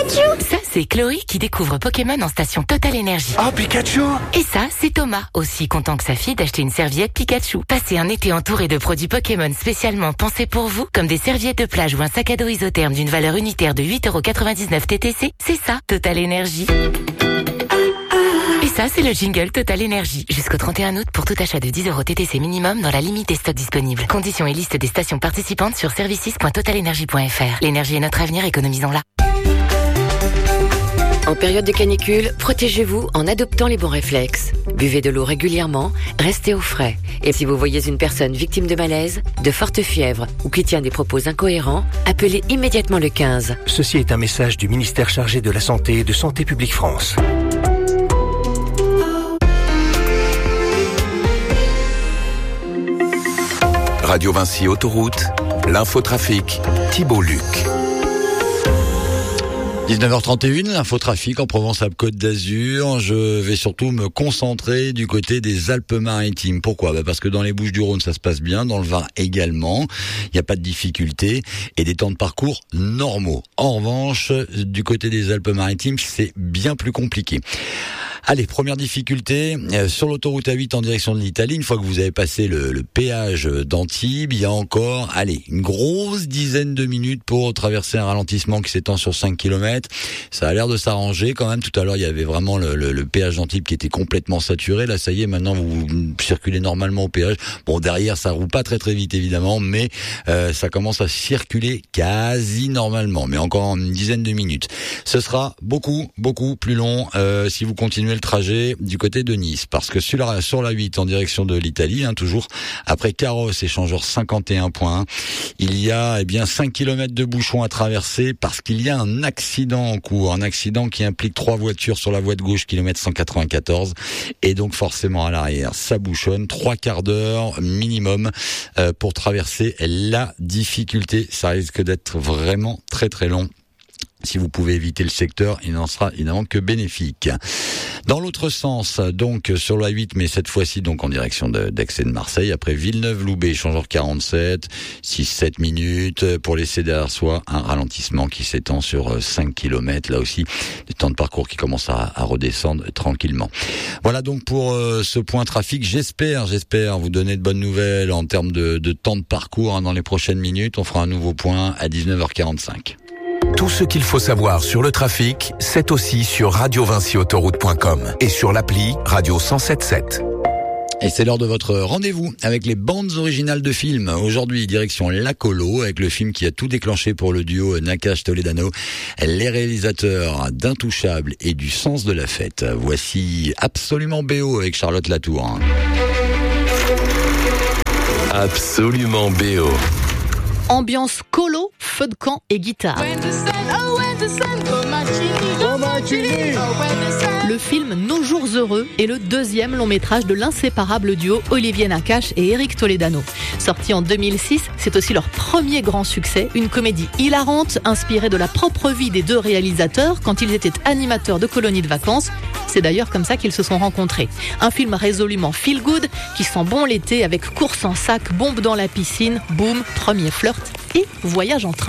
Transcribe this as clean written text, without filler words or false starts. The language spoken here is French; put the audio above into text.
Pikachu! Ça, c'est Chloé qui découvre Pokémon en station Total Energy. Oh, Pikachu! Et ça, c'est Thomas, aussi content que sa fille d'acheter une serviette Pikachu. Passez un été entouré de produits Pokémon spécialement pensés pour vous, comme des serviettes de plage ou un sac à dos isotherme d'une valeur unitaire de 8,99€ TTC. C'est ça, Total Energy. Et ça, c'est le jingle Total Energy. Jusqu'au 31 août pour tout achat de 10€ TTC minimum dans la limite des stocks disponibles. Conditions et liste des stations participantes sur services.totalenergy.fr. L'énergie est notre avenir, économisons-la. En période de canicule, protégez-vous en adoptant les bons réflexes. Buvez de l'eau régulièrement, restez au frais. Et si vous voyez une personne victime de malaise, de forte fièvre ou qui tient des propos incohérents, appelez immédiatement le 15. Ceci est un message du ministère chargé de la Santé et de Santé publique France. Radio Vinci Autoroute, l'infotrafic, Thibault Luc. 19h31, l'infotrafic en Provence-Alpes-Côte d'Azur. Je vais surtout me concentrer du côté des Alpes-Maritimes. Pourquoi ? Parce que dans les Bouches-du-Rhône, ça se passe bien. Dans le Var également. Il n'y a pas de difficulté et des temps de parcours normaux. En revanche, du côté des Alpes-Maritimes, c'est bien plus compliqué. Allez, première difficulté, sur l'autoroute A8 en direction de l'Italie, une fois que vous avez passé le péage d'Antibes, il y a encore, une grosse dizaine de minutes pour traverser un ralentissement qui s'étend sur 5 km. Ça a l'air de s'arranger quand même. Tout à l'heure, il y avait vraiment le péage d'Antibes qui était complètement saturé. Là, ça y est, maintenant, vous circulez normalement au péage. Bon, derrière, ça roule pas très très vite, évidemment, mais ça commence à circuler quasi normalement, mais encore une dizaine de minutes. Ce sera beaucoup plus long si vous continuez le trajet du côté de Nice, parce que sur la 8 en direction de l'Italie, toujours après Carros échangeur 51.1, il y a 5 km de bouchons à traverser parce qu'il y a un accident en cours, un accident qui implique 3 voitures sur la voie de gauche, kilomètre 194, et donc forcément à l'arrière, ça bouchonne, 3 quarts d'heure minimum pour traverser. La difficulté, ça risque d'être vraiment très très long. Si vous pouvez éviter le secteur, il n'en sera évidemment que bénéfique. Dans l'autre sens, donc sur la 8, mais cette fois-ci donc en direction d'Aix et de Marseille, après Villeneuve-Loubet, échangeur 47, 6-7 minutes pour laisser derrière soi un ralentissement qui s'étend sur 5 km. Là aussi, des temps de parcours qui commencent à redescendre tranquillement. Voilà donc pour ce point trafic. J'espère vous donner de bonnes nouvelles en termes de temps de parcours dans les prochaines minutes. On fera un nouveau point à 19h45. Tout ce qu'il faut savoir sur le trafic, c'est aussi sur radiovinciautoroute.com et sur l'appli Radio 107.7. Et c'est l'heure de votre rendez-vous avec les bandes originales de films. Aujourd'hui, direction La Colo, avec le film qui a tout déclenché pour le duo Nakache-Toledano, les réalisateurs d'Intouchables et du Sens de la Fête. Voici Absolument BO avec Charlotte Latour. Absolument BO. Ambiance colo, feu de camp et guitare. Le film Nos jours heureux est le deuxième long métrage de l'inséparable duo Olivier Nakache et Éric Toledano. Sorti en 2006, c'est aussi leur premier grand succès, une comédie hilarante inspirée de la propre vie des deux réalisateurs quand ils étaient animateurs de colonies de vacances. C'est d'ailleurs comme ça qu'ils se sont rencontrés. Un film résolument feel good qui sent bon l'été avec course en sac, bombe dans la piscine, boum, premier flirt et voyage en train.